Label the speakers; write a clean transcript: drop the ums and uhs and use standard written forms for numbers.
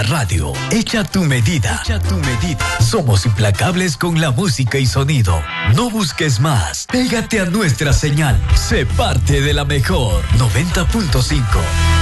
Speaker 1: La radio, echa tu medida. Echa tu medida. Somos implacables con la música y sonido. No busques más. Pégate a nuestra señal. Sé parte de la mejor 90.5.